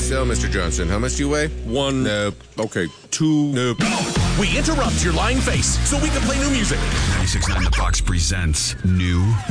So, Mr. Johnson, how much do you weigh? 1. Nope. Okay. 2. Nope. We interrupt your lying face so we can play new music. 96.9 The Box presents New